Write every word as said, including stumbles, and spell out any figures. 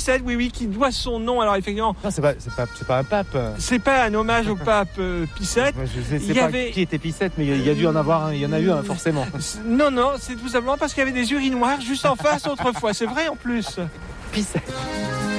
Picette, oui, oui, qui doit son nom. Alors effectivement, Non, c'est pas, c'est pas, c'est pas un pape. c'est pas un hommage au pape euh, Picette. Moi, je sais, sais Il y pas avait- qui était Picette, mais il y a- il y a dû en avoir un. Il y en a eu un forcément. Non, non, c'est tout simplement parce qu'il y avait des urinoirs juste en face autrefois. C'est vrai en plus. Picette.